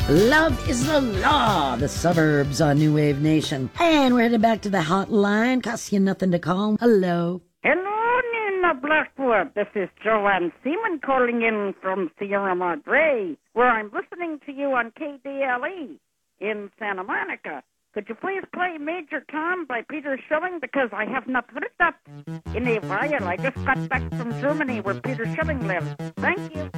Love is the law, the suburbs on New Wave Nation. And we're headed back to the hotline. Costs you nothing to call. Hello. Hello, Nina Blackwood. This is Joanne Seaman calling in from Sierra Madre, where I'm listening to you on KDLE in Santa Monica. Could you please play Major Tom by Peter Schilling? Because I have not heard that in a while. I just got back from Germany where Peter Schilling lives. Thank you.